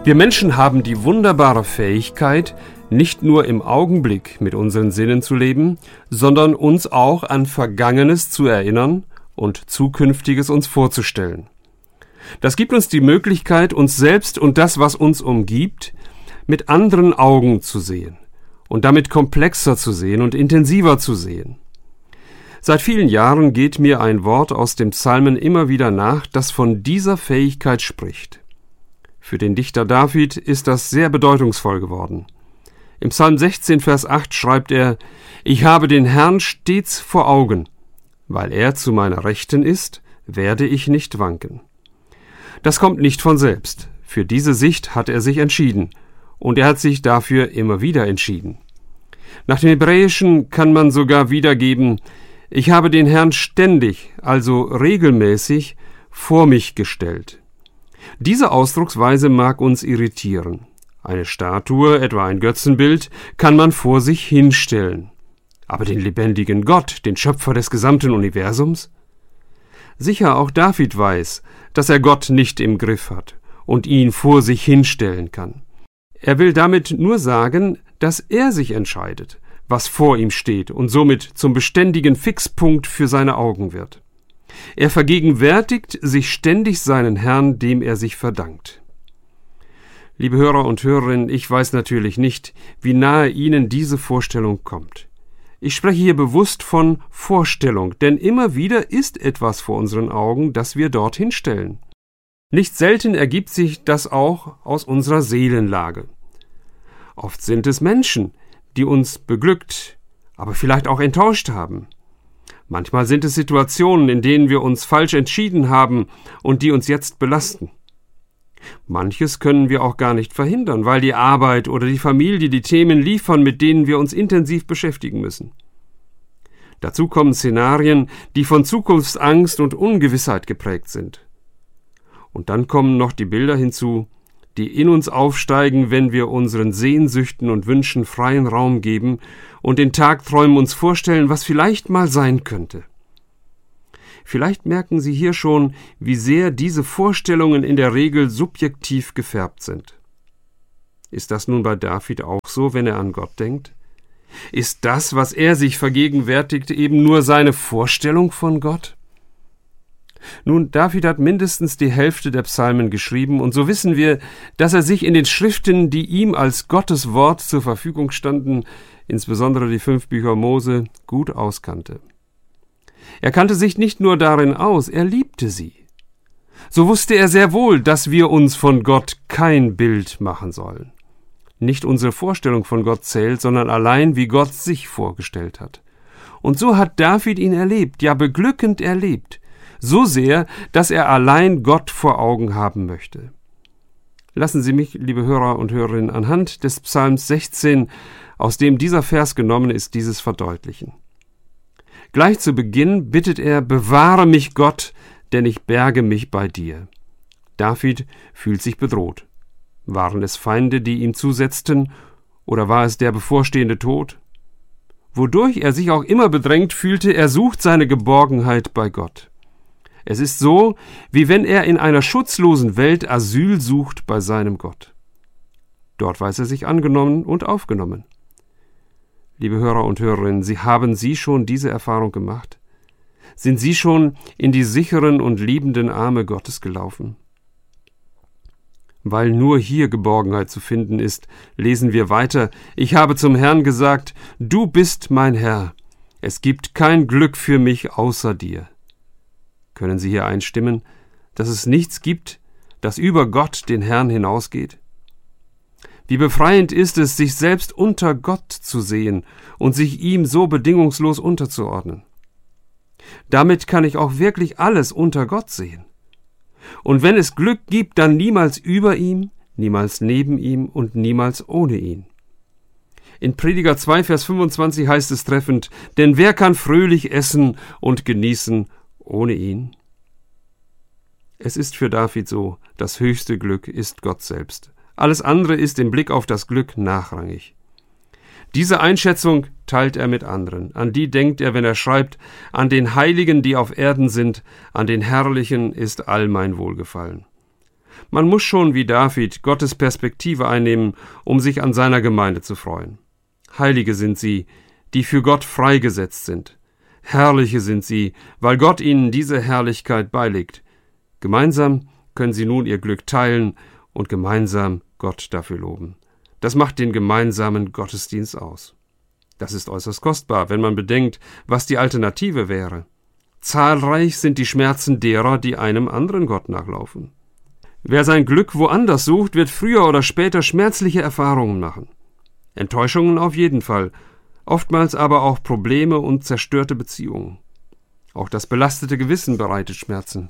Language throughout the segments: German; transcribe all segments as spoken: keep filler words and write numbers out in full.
Wir Menschen haben die wunderbare Fähigkeit, nicht nur im Augenblick mit unseren Sinnen zu leben, sondern uns auch an Vergangenes zu erinnern und Zukünftiges uns vorzustellen. Das gibt uns die Möglichkeit, uns selbst und das, was uns umgibt, mit anderen Augen zu sehen und damit komplexer zu sehen und intensiver zu sehen. Seit vielen Jahren geht mir ein Wort aus dem Psalmen immer wieder nach, das von dieser Fähigkeit spricht. Für den Dichter David ist das sehr bedeutungsvoll geworden. Im Psalm sechzehn, Vers acht schreibt er: Ich habe den Herrn stets vor Augen. Weil er zu meiner Rechten ist, werde ich nicht wanken. Das kommt nicht von selbst. Für diese Sicht hat er sich entschieden. Und er hat sich dafür immer wieder entschieden. Nach dem Hebräischen kann man sogar wiedergeben: Ich habe den Herrn ständig, also regelmäßig, vor mich gestellt. Diese Ausdrucksweise mag uns irritieren. Eine Statue, etwa ein Götzenbild, kann man vor sich hinstellen. Aber den lebendigen Gott, den Schöpfer des gesamten Universums? Sicher, auch David weiß, dass er Gott nicht im Griff hat und ihn vor sich hinstellen kann. Er will damit nur sagen, dass er sich entscheidet, was vor ihm steht und somit zum beständigen Fixpunkt für seine Augen wird. Er vergegenwärtigt sich ständig seinen Herrn, dem er sich verdankt. Liebe Hörer und Hörerinnen, ich weiß natürlich nicht, wie nahe Ihnen diese Vorstellung kommt. Ich spreche hier bewusst von Vorstellung, denn immer wieder ist etwas vor unseren Augen, das wir dorthin stellen. Nicht selten ergibt sich das auch aus unserer Seelenlage. Oft sind es Menschen, die uns beglückt, aber vielleicht auch enttäuscht haben. Manchmal sind es Situationen, in denen wir uns falsch entschieden haben und die uns jetzt belasten. Manches können wir auch gar nicht verhindern, weil die Arbeit oder die Familie die Themen liefern, mit denen wir uns intensiv beschäftigen müssen. Dazu kommen Szenarien, die von Zukunftsangst und Ungewissheit geprägt sind. Und dann kommen noch die Bilder hinzu, die in uns aufsteigen, wenn wir unseren Sehnsüchten und Wünschen freien Raum geben und in Tagträumen uns vorstellen, was vielleicht mal sein könnte. Vielleicht merken Sie hier schon, wie sehr diese Vorstellungen in der Regel subjektiv gefärbt sind. Ist das nun bei David auch so, wenn er an Gott denkt? Ist das, was er sich vergegenwärtigt, eben nur seine Vorstellung von Gott? Nun, David hat mindestens die Hälfte der Psalmen geschrieben, und so wissen wir, dass er sich in den Schriften, die ihm als Gottes Wort zur Verfügung standen, insbesondere die fünf Bücher Mose, gut auskannte. Er kannte sich nicht nur darin aus, er liebte sie. So wusste er sehr wohl, dass wir uns von Gott kein Bild machen sollen. Nicht unsere Vorstellung von Gott zählt, sondern allein, wie Gott sich vorgestellt hat. Und so hat David ihn erlebt, ja beglückend erlebt, so sehr, dass er allein Gott vor Augen haben möchte. Lassen Sie mich, liebe Hörer und Hörerinnen, anhand des Psalms sechzehn, aus dem dieser Vers genommen ist, dieses verdeutlichen. Gleich zu Beginn bittet er: Bewahre mich, Gott, denn ich berge mich bei dir. David fühlt sich bedroht. Waren es Feinde, die ihm zusetzten, oder war es der bevorstehende Tod? Wodurch er sich auch immer bedrängt fühlte, er sucht seine Geborgenheit bei Gott. Es ist so, wie wenn er in einer schutzlosen Welt Asyl sucht bei seinem Gott. Dort weiß er sich angenommen und aufgenommen. Liebe Hörer und Hörerinnen, Sie haben Sie schon diese Erfahrung gemacht? Sind Sie schon in die sicheren und liebenden Arme Gottes gelaufen? Weil nur hier Geborgenheit zu finden ist, lesen wir weiter: Ich habe zum Herrn gesagt: Du bist mein Herr. Es gibt kein Glück für mich außer dir. Können Sie hier einstimmen, dass es nichts gibt, das über Gott, den Herrn, hinausgeht? Wie befreiend ist es, sich selbst unter Gott zu sehen und sich ihm so bedingungslos unterzuordnen. Damit kann ich auch wirklich alles unter Gott sehen. Und wenn es Glück gibt, dann niemals über ihm, niemals neben ihm und niemals ohne ihn. In Prediger zwei, Vers fünfundzwanzig heißt es treffend: Denn wer kann fröhlich essen und genießen ohne ihn? Es ist für David so, das höchste Glück ist Gott selbst. Alles andere ist im Blick auf das Glück nachrangig. Diese Einschätzung teilt er mit anderen. An die denkt er, wenn er schreibt: An den Heiligen, die auf Erden sind, an den Herrlichen ist all mein Wohlgefallen. Man muss schon wie David Gottes Perspektive einnehmen, um sich an seiner Gemeinde zu freuen. Heilige sind sie, die für Gott freigesetzt sind. Herrliche sind sie, weil Gott ihnen diese Herrlichkeit beilegt. Gemeinsam können sie nun ihr Glück teilen und gemeinsam Gott dafür loben. Das macht den gemeinsamen Gottesdienst aus. Das ist äußerst kostbar, wenn man bedenkt, was die Alternative wäre. Zahlreich sind die Schmerzen derer, die einem anderen Gott nachlaufen. Wer sein Glück woanders sucht, wird früher oder später schmerzliche Erfahrungen machen. Enttäuschungen auf jeden Fall, oftmals aber auch Probleme und zerstörte Beziehungen. Auch das belastete Gewissen bereitet Schmerzen.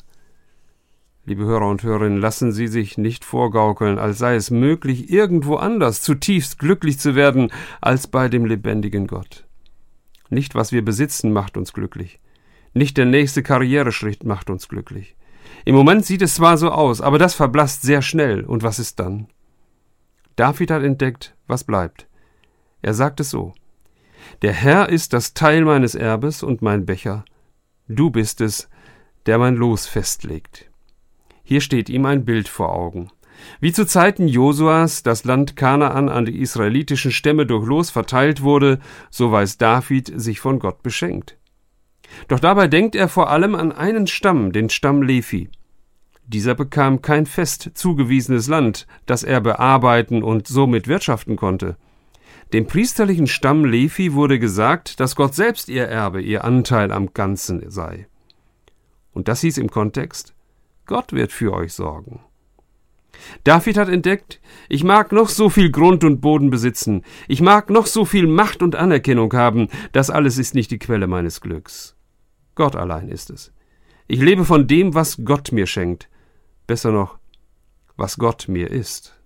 Liebe Hörer und Hörerinnen, lassen Sie sich nicht vorgaukeln, als sei es möglich, irgendwo anders zutiefst glücklich zu werden, als bei dem lebendigen Gott. Nicht, was wir besitzen, macht uns glücklich. Nicht der nächste Karriereschritt macht uns glücklich. Im Moment sieht es zwar so aus, aber das verblasst sehr schnell. Und was ist dann? David hat entdeckt, was bleibt. Er sagt es so: Der Herr ist das Teil meines Erbes und mein Becher. Du bist es, der mein Los festlegt. Hier steht ihm ein Bild vor Augen. Wie zu Zeiten Josuas das Land Kanaan an die israelitischen Stämme durch Los verteilt wurde, so weiß David sich von Gott beschenkt. Doch dabei denkt er vor allem an einen Stamm, den Stamm Levi. Dieser bekam kein fest zugewiesenes Land, das er bearbeiten und somit wirtschaften konnte. Dem priesterlichen Stamm Levi wurde gesagt, dass Gott selbst ihr Erbe, ihr Anteil am Ganzen sei. Und das hieß im Kontext: Gott wird für euch sorgen. David hat entdeckt: Ich mag noch so viel Grund und Boden besitzen, ich mag noch so viel Macht und Anerkennung haben, das alles ist nicht die Quelle meines Glücks. Gott allein ist es. Ich lebe von dem, was Gott mir schenkt. Besser noch, was Gott mir ist.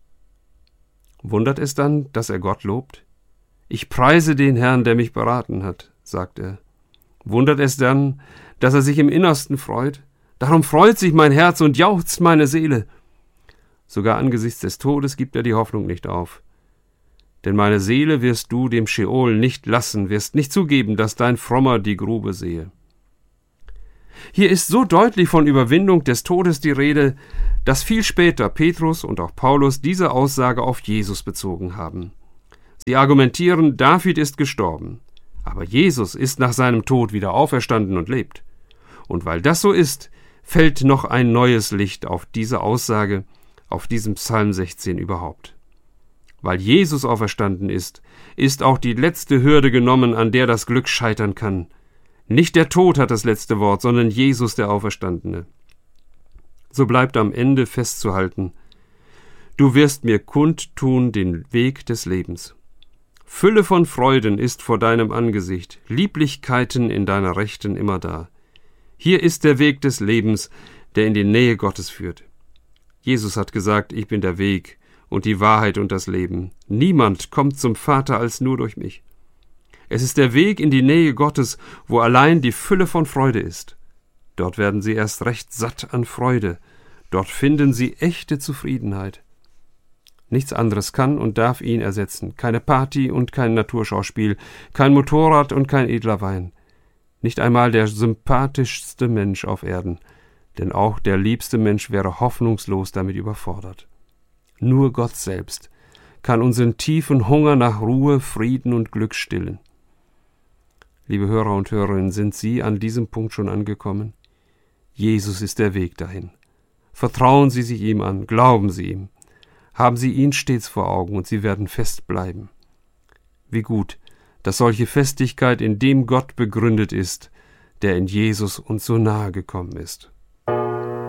Wundert es dann, dass er Gott lobt? Ich preise den Herrn, der mich beraten hat, sagt er. Wundert es dann, dass er sich im Innersten freut? Darum freut sich mein Herz und jauchzt meine Seele. Sogar angesichts des Todes gibt er die Hoffnung nicht auf. Denn meine Seele wirst du dem Scheol nicht lassen, wirst nicht zugeben, dass dein Frommer die Grube sehe. Hier ist so deutlich von Überwindung des Todes die Rede, dass viel später Petrus und auch Paulus diese Aussage auf Jesus bezogen haben. Sie argumentieren, David ist gestorben, aber Jesus ist nach seinem Tod wieder auferstanden und lebt. Und weil das so ist, fällt noch ein neues Licht auf diese Aussage, auf diesem Psalm sechzehn überhaupt. Weil Jesus auferstanden ist, ist auch die letzte Hürde genommen, an der das Glück scheitern kann. Nicht der Tod hat das letzte Wort, sondern Jesus, der Auferstandene. So bleibt am Ende festzuhalten: Du wirst mir kundtun den Weg des Lebens. Fülle von Freuden ist vor deinem Angesicht, Lieblichkeiten in deiner Rechten immer da. Hier ist der Weg des Lebens, der in die Nähe Gottes führt. Jesus hat gesagt: Ich bin der Weg und die Wahrheit und das Leben. Niemand kommt zum Vater als nur durch mich. Es ist der Weg in die Nähe Gottes, wo allein die Fülle von Freude ist. Dort werden sie erst recht satt an Freude. Dort finden sie echte Zufriedenheit. Nichts anderes kann und darf ihn ersetzen. Keine Party und kein Naturschauspiel, kein Motorrad und kein edler Wein. Nicht einmal der sympathischste Mensch auf Erden, denn auch der liebste Mensch wäre hoffnungslos damit überfordert. Nur Gott selbst kann unseren tiefen Hunger nach Ruhe, Frieden und Glück stillen. Liebe Hörer und Hörerinnen, sind Sie an diesem Punkt schon angekommen? Jesus ist der Weg dahin. Vertrauen Sie sich ihm an, glauben Sie ihm. Haben Sie ihn stets vor Augen und Sie werden fest bleiben. Wie gut, dass solche Festigkeit in dem Gott begründet ist, der in Jesus uns so nahe gekommen ist.